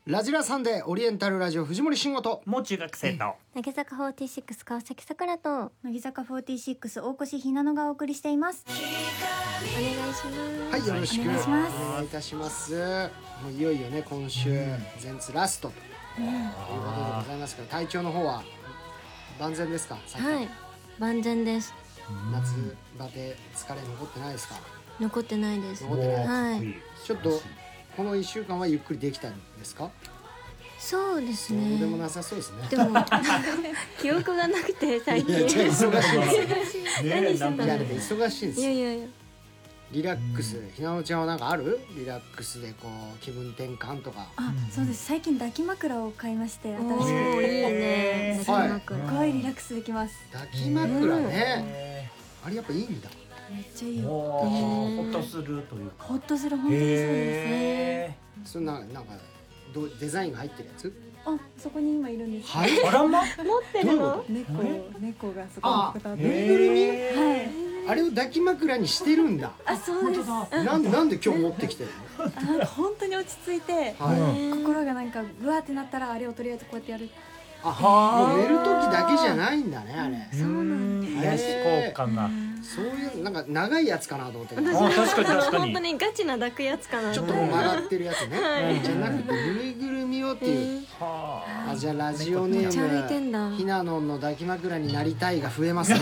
ラジラサンデーオリエンタルラジオ藤森慎吾ともう中学生と乃木坂46川崎さくらと乃木坂46大越ひなのがお送りしています。 お願いします。 はい、よろしくおお願いします願いいたします。もういよいよね、今週全ツラストということでございますから、体調の方は万全ですか？さっきはい、万全です。 夏バテ疲れ残ってないですか？ 残ってないです。 残ってないはい、 ちょっとこの1週間はゆっくりできたんですか？ そうですそうね。 でもなさそうですね。 でも記憶がなくて最いや、じゃあ近。 忙しいですよ。 何してたんだろういや、でも忙しいんですよ。 いやいやいや。 リラックス、ひなのちゃんはなんかある？リラックスでこう気分転換とか。 あ、そうです。最近抱き枕を買いまして、新しくおー、いいね。 はい抱き枕。 すごいリラックスできます。 抱き枕ね。あれやっぱいいんだ。 めっちゃいいよ。 ほっとするというか。 ホッとする、本当にそうです。 へそんななんかデザインが入ってるやつ？ あ、そこに今いるんです。 はい。 ー。あらま。 持ってるの？ 猫がそこにこたって。 ぬいぐるみ？ はい。 あれを抱き枕にしてるんだ。 あ、そうです。 なんで今日持ってきてるの？ なんか本当に落ち着いて、 はい。 心がなんかブワーってなったらあれをとりあえずこうやってやる。 あ、もう寝る時だけじゃないんだね、あれ。 そうなんです。 癒し効果が。 そういうなんか長いやつかなと思って。 あ、確かに確か本当に。 にガチな抱くやつかな。 ちょっとこう曲がってるやつね。 はいじゃなくてぬいぐるみをっていう。 はあ。 あ、じゃあラジオネめっちゃ歩いてんーだムひなのんの抱き枕になりたいが増えますね。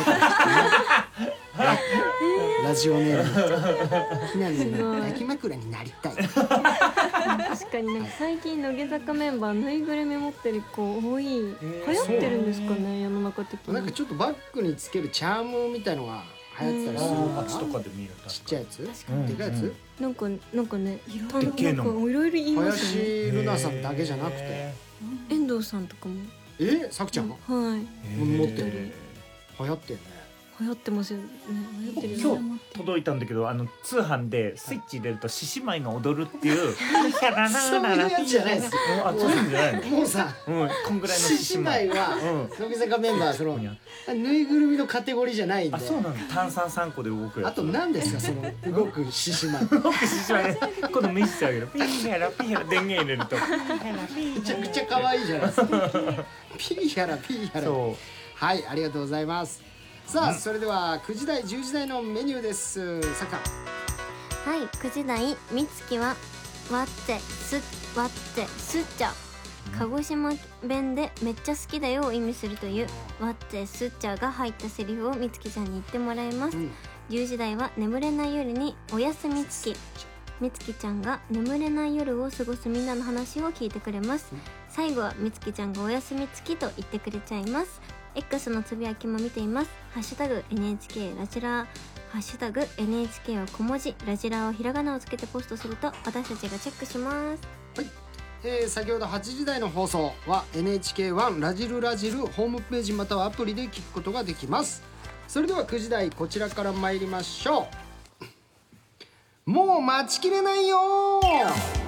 ラジオネームひなのんの抱き枕になりたい。 確かになんか最近乃木坂メンバーぬいぐるみ持ってる子多い。流行ってるんですかね、世の中的に。 なんかちょっとバッグにつけるチャームみたいのが流行ってたりするのか街とな。 かで見る。 ちっちゃいやつ？ にでかいやつ？ なんかね、 でっけえのなんかいろいろ言いますよね。 林ルナさんだけじゃなくて、 遠藤さんとかも。 さくちゃんがはい。 持ってる。流行ってんね。 流行ってますよね。流行ってるよね。 今日届いたんだけど、通販でスイッチ入れると獅子舞が踊るっていう。ヒャララそうララいうやつじゃないですよ。 あ、そういうんじゃないの。 もうさ、 うん、こんぐらいの獅子獅子舞舞。 は乃木坂メンバーそのぬいぐるみのカテゴリーじゃないんで。 あ、そうなの。炭酸3個で動くやつ。 あと何ですかその動く獅子舞。 動く獅子舞ね。今度見せてあげる。ピーヒャラピーヒャラ電源入れると。 めちゃくちゃ可愛いじゃないですか。ピーヒャラピーヒャラ。 そう。 はい、ありがとうございます。さあ、それでは9時台10時台のメニューです。さくさん。 はい、9時台みつきはわってすっちゃ。鹿児島弁でめっちゃ好きだよを意味するというわってすっちゃが入ったセリフをみつきちゃんに言ってもらいます。10時台は眠れない夜におやすみつき。みつきちゃんが眠れない夜を過ごすみんなの話を聞いてくれます。最後はみつきちゃんがおやすみつきと言ってくれちゃいます。X のつぶやきも見ています。ハッシュタグ NHK ラジラー、ハッシュタグ NHK は小文字、ラジラーをひらがなをつけてポストすると私たちがチェックします。 先ほど8時台の放送は NHK1 ラジルラジルホームページまたはアプリで聞くことができます。それでは9時台こちらから参りましょう。もう待ちきれないよー。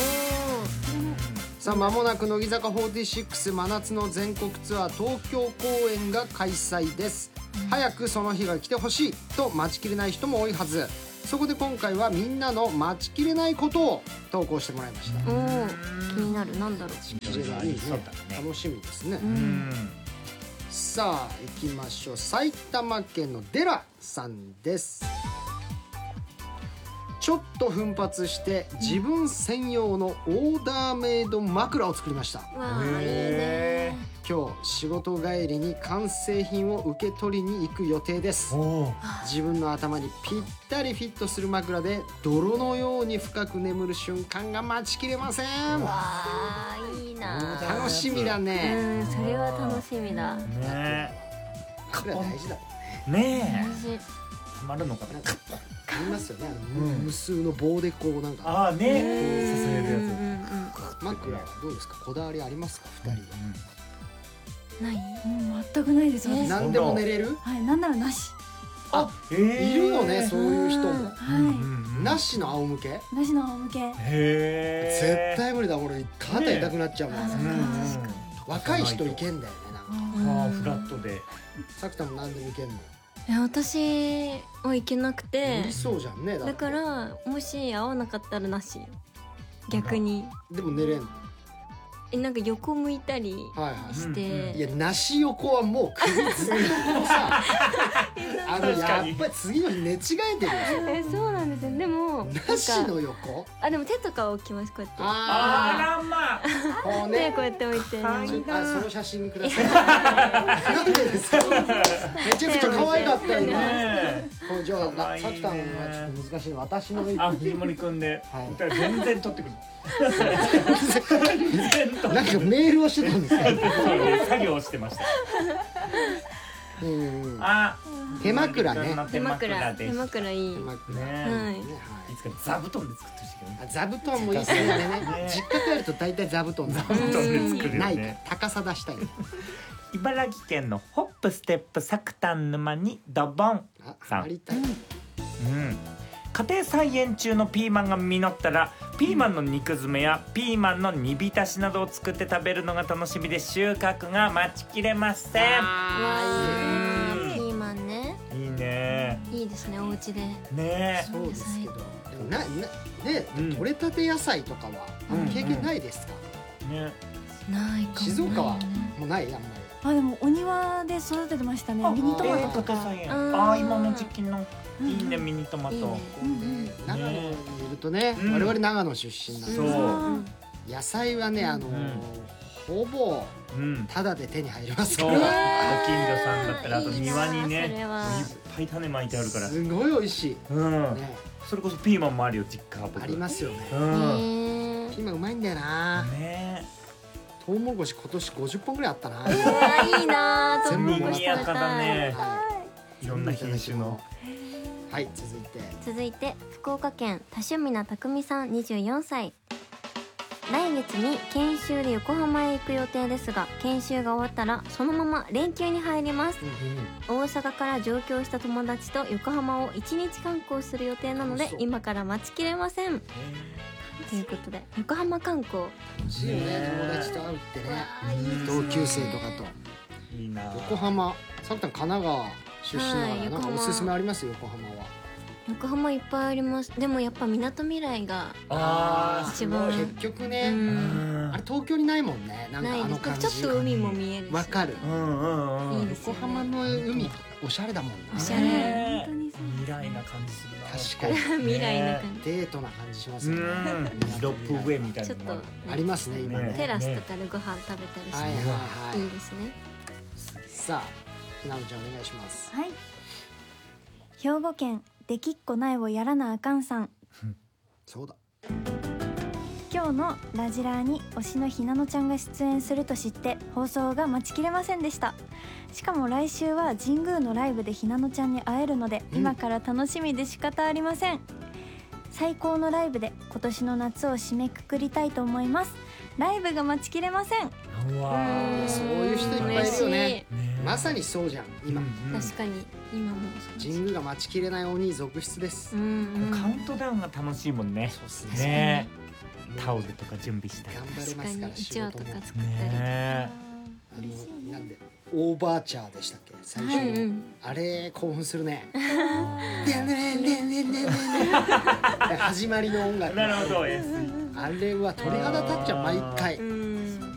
さあ、間もなく乃木坂46真夏の全国ツアー東京公演が開催です。早くその日が来てほしいと待ちきれない人も多いはず。そこで今回はみんなの待ちきれないことを投稿してもらいました。 おー、気になる。なんだろう。 楽しみですね。 うん。 さあ行きましょう。埼玉県のデラさんです。ちょっと奮発して自分専用のオーダーメイド枕を作りました。 わあ、いいね。 今日仕事帰りに完成品を受け取りに行く予定です。 おお。 自分の頭にぴったりフィットする枕で泥のように深く眠る瞬間が待ちきれません。 わあ、いいな。 楽しみだね。 それは楽しみだ。 ねこれは大事だえ。ね大事。 え。ハマるのかな。 ありますよね。無数の棒でこうなんかああね。支えるやつ。 枕はどうですか？こだわりありますか？2人で。 ない？ もう全くないです。私何でも寝れる？ はい、なんならなし。 いるよね、そういう人も。 はなしの仰向け？ い。なしの仰向け。 へえ。 絶対無理だ。俺肩痛くなっちゃうもん。若い人いけんだよね。なんかああ、フラットで。 さくたも何でもいけんの？ 私は行けなく無て理、そうじゃんね。 だからもし会わなかったらなし。逆にでも寝れんの？ なんか横向いたりはいはいして、 いや梨横はもう首ずっとさ確かにやっぱり次の日寝違えてるよそうなんですよ。でも梨の横でも手とか置きます、こうやってああらまああこうね手こうやって置いて、 はいその写真くださいなんでですかめちゃくちゃ可愛かったよ今ねこうじゃあ可愛いねさきたんはちょっと難しい私のあ藤森くんではい歌全然取ってくる全然取なんかメールをしてたんですよって作業してましたうんあ手枕ね手手枕枕です手枕いい。 手枕ねはいねいつか座布団で作ってほしいけどねあ座布団もいいですねあれねね実家帰ると大体座布団だ座布団で作るよないね高さ出したいね茨城県のホップステップサクタン沼にドボンあさんハマりたいうん家庭菜園中のピーマンが実ったらピーマンの肉詰めやピーマンの煮浸しなどを作って食べるのが楽しみで収穫が待ちきれませんあーピーマンね、 いいねいいですね、お家で。 ねーそうですけどでもねうん取れたて野菜とかはうん経験ないですかねないかも。 静岡はないねもうないあんまりあでもお庭で育ててましたね。ミニトマトとか。 家庭菜園うんあー今の時期のいいねミニトマトいいね長野にいるとねうん我々長野出身なんでそううん野菜はねほぼうんタダで手に入りますかそうご近ら所さんだったらあと庭にいいねなそれはいっぱい種まいてあるからすごい美味しいうんねそれこそピーマンもあるよ実家僕ありますよねうんねピーマンうまいんだよなねトウモロコシ今年50本ぐらいあったなうわいいな全部もらった賑やかだねはいろんな品種のはい続いて続いて福岡県多趣味なたくみさん24歳。来月に研修で横浜へ行く予定ですが、研修が終わったらそのまま連休に入ります。大阪から上京した友達と横浜を1日観光する予定なのでそう今から待ちきれませんということで横浜観光楽しいよね友達と会うってね同級生とかといいな横浜さっき神奈川出身だからなんかはい横浜おすすめあります横浜は横浜いっぱいあります。でもやっぱみなとみらいがあー一番結局うねんあれ東京にないもんねなんかないですあの感じちょっと海も見えるしわかるうんいいですよね横浜の海おしゃれだもんなおしゃれね本当にそう未来な感じするな確かに未来な感デートな感じしますうよねんロープウェイみたいじちょっとなのもありますね今ねテラスとかでご飯食べたりして、 はいはいはいいですね。 さあひなのちゃんお願いしますはい。兵庫県できっこないをやらなあかんさん。 そうだ今日のラジラーに推しのひなのちゃんが出演すると知って放送が待ちきれませんでした。しかも来週は神宮のライブでひなのちゃんに会えるので、今から楽しみで仕方ありません。最高のライブで今年の夏を締めくくりたいと思います。ライブが待ちきれません。 うわーそういう人いっぱいいるよね嬉しいねまさにそうじゃん今うんうん確かに今も神宮が待ちきれない鬼続出ですうんカウントダウンが楽しいもんねそうっすねねタオルとか準備したり頑張れ確かにますからうちわ仕事もとか作ったり、 ねなんでオーバーチャーでしたっけ最初のうんうんあれ興奮するね始まりの音楽なるほどあれは鳥肌立っちゃう毎回うん